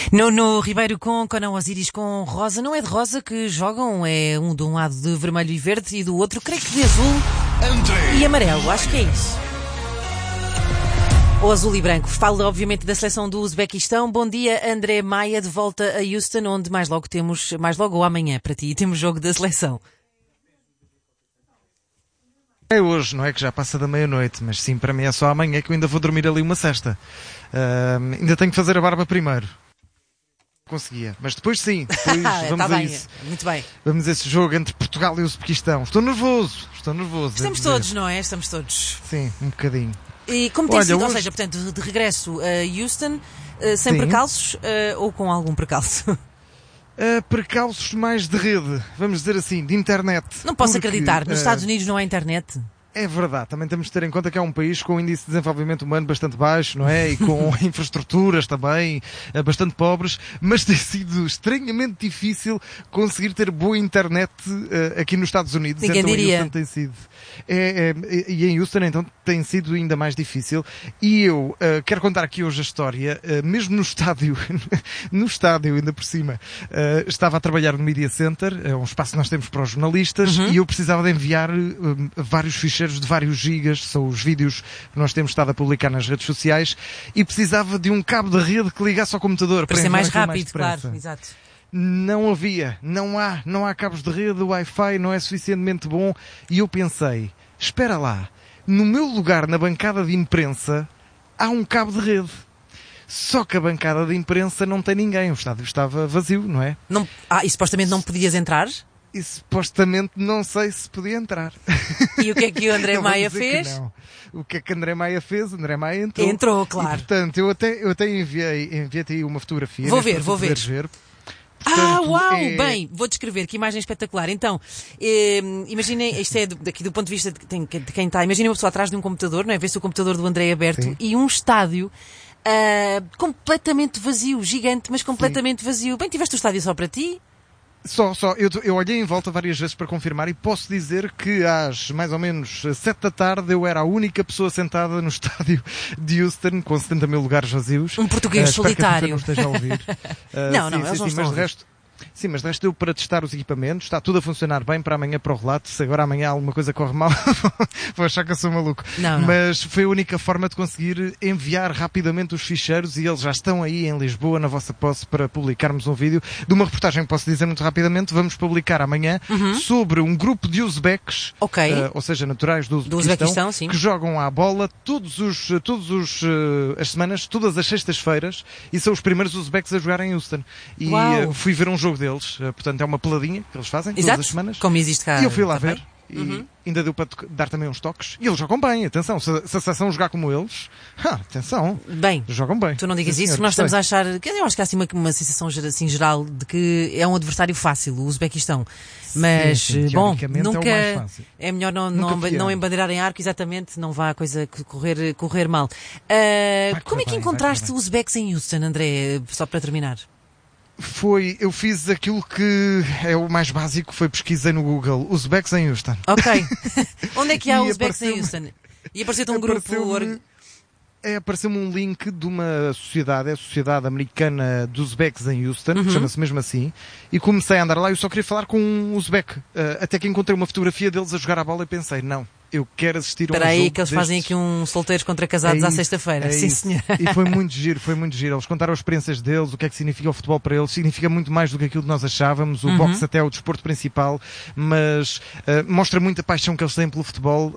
No Ribeiro com Conan Osiris com rosa. Não é de rosa que jogam, é de um lado de vermelho e verde e do outro, creio que de azul e amarelo. Acho que é isso. Ou azul e branco. Falo obviamente da seleção do Uzbequistão. Bom dia, André Maia, de volta a Houston, onde mais logo ou amanhã para ti, temos jogo da seleção. É hoje, não é que já passa da meia-noite, mas sim, para mim é só amanhã que eu ainda vou dormir ali uma cesta. Ainda tenho que fazer a barba primeiro. Conseguia, mas depois sim, depois vamos a isso. Muito bem. Vamos a esse jogo entre Portugal e o Uzbequistão. Estou nervoso. Estamos todos, não é? Estamos todos. Sim, um bocadinho. E como tem sido, ou seja, portanto, de regresso a Houston, sem precalços ou com algum precalço? Precalços mais de rede, vamos dizer assim, de internet. Não posso acreditar, nos Estados Unidos não há internet? É verdade, também temos de ter em conta que é um país com um índice de desenvolvimento humano bastante baixo, não é? E com infraestruturas também bastante pobres, mas tem sido estranhamente difícil conseguir ter boa internet aqui nos Estados Unidos. Ninguém então, diria. Em Houston tem sido. E em Houston, então, tem sido ainda mais difícil. E eu quero contar aqui hoje a história, mesmo no estádio, ainda por cima, estava a trabalhar no Media Center, um espaço que nós temos para os jornalistas, e eu precisava de enviar vários ficheiros de vários gigas, são os vídeos que nós temos estado a publicar nas redes sociais, e precisava de um cabo de rede que ligasse ao computador para ser mais rápido, claro, exato. Não havia, não há cabos de rede, o Wi-Fi não é suficientemente bom, e eu pensei, espera lá, no meu lugar na bancada de imprensa há um cabo de rede. Só que a bancada de imprensa não tem ninguém, o estádio estava vazio, não é? E supostamente não podias entrar? E supostamente não sei se podia entrar. E o que é que o André Maia fez? O que é que André Maia fez? André Maia entrou. Entrou, claro. E, portanto, eu até enviei-te aí uma fotografia. Vou ver. Portanto, uau! Bem, vou descrever, que imagem espetacular. Então, imaginem, isto é daqui do ponto de vista de quem está, imaginem uma pessoa atrás de um computador, não é? Vê-se o computador do André aberto, sim, e um estádio completamente vazio, gigante, mas completamente vazio. Bem, tiveste o estádio só para ti? Só. Eu olhei em volta várias vezes para confirmar e posso dizer que às mais ou menos 7 da tarde eu era a única pessoa sentada no estádio de Houston com 70 mil lugares vazios. Um português solitário. Não esteja a ouvir. Não, eles não estão a ouvir. Sim, mas de resto deu para testar os equipamentos, está tudo a funcionar bem para amanhã para o relato. Se agora amanhã alguma coisa corre mal, vou achar que eu sou maluco. Não. Mas foi a única forma de conseguir enviar rapidamente os ficheiros e eles já estão aí em Lisboa, na vossa posse, para publicarmos um vídeo de uma reportagem que posso dizer muito rapidamente. Vamos publicar amanhã sobre um grupo de uzbeques, ou seja, naturais do Uzbequistão, sim, que jogam à bola as semanas, todas as sextas-feiras, e são os primeiros uzbeques a jogar em Houston. E fui ver um jogo deles, portanto é uma peladinha que eles fazem todas as semanas. Como existe cá. E eu fui lá ver e ainda deu para dar também uns toques. E eles jogam bem, atenção, se a seleção jogar como eles, atenção, bem, jogam bem. Tu não digas isso, que nós estamos a achar, eu acho que há assim uma sensação assim geral de que é um adversário fácil, o Uzbequistão. Mas, sim, nunca é o mais fácil. É melhor não embandeirar em arco, exatamente, não vá a coisa correr mal. Como é que encontraste os uzbeques em Houston, André, só para terminar? Eu fiz aquilo que é o mais básico, foi pesquisei no Google, uzbeques em Houston. Ok. Onde é que há uzbeques em Houston? E apareceu-te um grupo... Apareceu-me um link de uma sociedade, a Sociedade Americana dos Uzbeques em Houston, que chama-se mesmo assim, e comecei a andar lá e eu só queria falar com um uzbeque, até que encontrei uma fotografia deles a jogar a bola e pensei, não, eu quero assistir a um jogo Espera aí que eles fazem aqui uns solteiros contra casados à sexta-feira. Sim, senhor. E foi muito giro. Eles contaram as experiências deles, o que é que significa o futebol para eles. Significa muito mais do que aquilo que nós achávamos. O boxe até é o desporto principal, mas mostra muita paixão que eles têm pelo futebol.